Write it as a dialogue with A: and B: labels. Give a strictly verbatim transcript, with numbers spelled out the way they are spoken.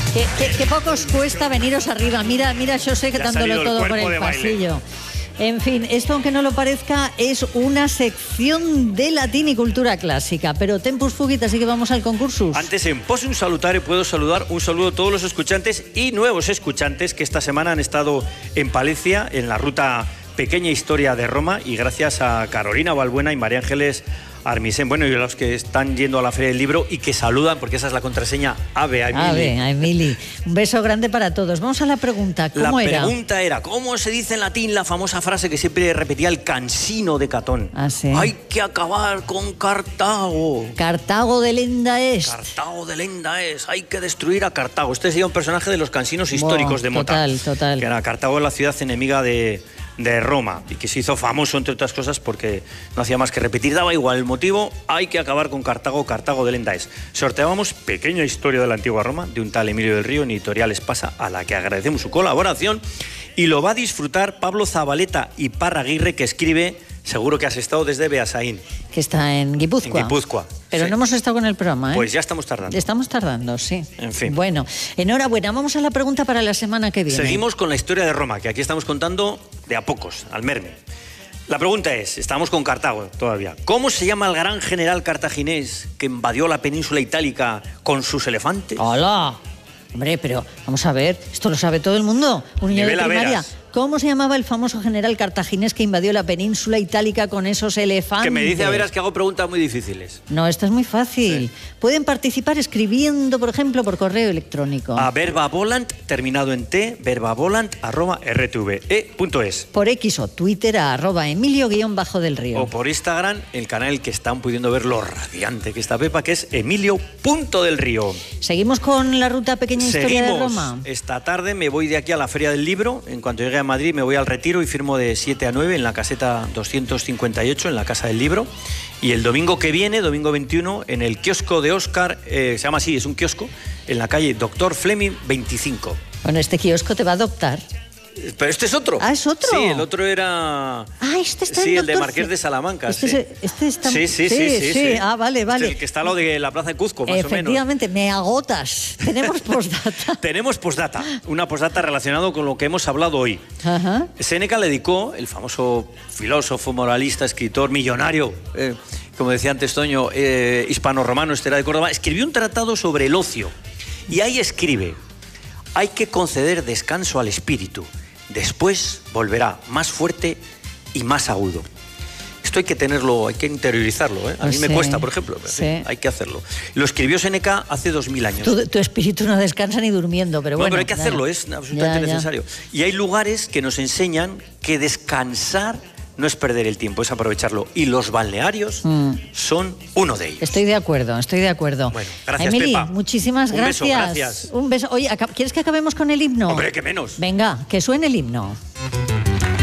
A: ¿Qué, qué, qué poco os cuesta veniros arriba? Mira, mira, yo sé que dándolo todo por el pasillo. En fin, esto, aunque no lo parezca, es una sección de latín y cultura clásica. Pero tempus fugit, así que vamos al concursus.
B: Antes, en Possum Salutare, puedo saludar un saludo a todos los escuchantes y nuevos escuchantes que esta semana han estado en Palencia, en la ruta Pequeña Historia de Roma, y gracias a Carolina Balbuena y María Ángeles Armisen, bueno, y a los que están yendo a la Feria del Libro y que saludan, porque esa es la contraseña, Ave a Emili.
A: Ave a Emili. Un beso grande para todos. Vamos a la pregunta, ¿cómo
B: la
A: era?
B: La pregunta era, ¿cómo se dice en latín la famosa frase que siempre repetía el Cansino de Catón?
A: ¿Ah, sí?
B: Hay que acabar con Cartago.
A: Cartago de lenda es.
B: Cartago de lenda es. Hay que destruir a Cartago. Este sería un personaje de los Cansinos históricos
A: Wow,
B: de Mota.
A: Total, total.
B: Que era Cartago, la ciudad enemiga de... de Roma, y que se hizo famoso, entre otras cosas, porque no hacía más que repetir, daba igual el motivo, hay que acabar con Cartago, Cartago de lenda es. Sorteábamos Pequeña Historia de la Antigua Roma, de un tal Emilio del Río, en Editorial Espasa, a la que agradecemos su colaboración, y lo va a disfrutar Pablo Zabaleta y Parraguirre, que escribe, seguro que has estado desde Beasaín.
A: Que está en Guipúzcoa.
B: En Guipúzcoa.
A: Pero
B: sí.
A: no hemos estado con el programa, ¿eh?
B: Pues ya estamos tardando.
A: Estamos tardando, sí.
B: En fin.
A: Bueno, enhorabuena. Vamos a la pregunta para la semana que viene.
B: Seguimos con la historia de Roma, que aquí estamos contando de a pocos, al merme. La pregunta es, estamos con Cartago todavía. ¿Cómo se llama el gran general cartaginés que invadió la península itálica con sus elefantes?
A: ¡Hola! Hombre, pero vamos a ver, esto lo sabe todo el mundo. Un niño de primaria.
B: Veras.
A: ¿Cómo se llamaba el famoso general cartaginés que invadió la península itálica con esos elefantes?
B: Que me dice a veras que hago preguntas muy difíciles.
A: No, esto es muy fácil.
B: Sí.
A: Pueden participar escribiendo, por ejemplo, por correo electrónico.
B: A verbavolant, terminado en T, verbavolant, arroba rtve.es.
A: Por X o Twitter a arroba Emilio guión bajo del Río.
B: O por Instagram, el canal que están pudiendo ver lo radiante que está Pepa, que es Emilio.delrío.
A: Seguimos con la ruta Pequeña Historia
B: Seguimos.
A: de Roma.
B: Esta tarde me voy de aquí a la Feria del Libro. En cuanto llegue a Madrid me voy al retiro y firmo de siete a nueve en la caseta doscientos cincuenta y ocho, en la Casa del Libro. Y el domingo que viene, domingo veintiuno, en el kiosco de Óscar, eh, se llama así, es un kiosco, en la calle Doctor Fleming veinticinco.
A: Bueno, este kiosco te va a adoptar.
B: Pero este es otro.
A: Ah, ¿es otro?
B: Sí, el otro era...
A: Ah, este está
B: Sí,
A: en
B: el de
A: Doctor
B: Marqués de Salamanca.
A: Este,
B: sí.
A: es, este está...
B: Sí, sí, sí, sí, sí.
A: Ah, vale, vale.
B: Este, el que está al lado de la Plaza de Cuzco, más o menos.
A: Efectivamente, me agotas. Tenemos postdata.
B: Tenemos postdata, una postdata relacionada con lo que hemos hablado hoy.
A: Ajá.
B: Séneca le dedicó, el famoso filósofo, moralista, escritor, millonario, eh, como decía antes Toño, eh, hispano-romano, este era de Córdoba, escribió un tratado sobre el ocio. Y ahí escribe, hay que conceder descanso al espíritu. Después volverá más fuerte y más agudo. Esto hay que tenerlo, hay que interiorizarlo, ¿eh? A mí
A: Sí,
B: me cuesta, por ejemplo, pero
A: sí.
B: sí, hay que hacerlo. Lo escribió Séneca hace dos mil años.
A: Tu, tu espíritu no descansa ni durmiendo, pero
B: No,
A: bueno.
B: pero hay que
A: ya,
B: hacerlo,
A: ya.
B: es absolutamente
A: Ya, ya.
B: necesario. Y hay lugares que nos enseñan que descansar no es perder el tiempo, es aprovecharlo. Y los balnearios
A: Mm.
B: son uno de ellos.
A: Estoy de acuerdo, estoy de acuerdo.
B: Bueno, gracias,
A: Emily,
B: Pepa.
A: muchísimas
B: Un
A: gracias.
B: beso, gracias.
A: Un beso. Oye, ¿quieres que acabemos con el himno?
B: Hombre, que menos.
A: Venga, que suene el himno.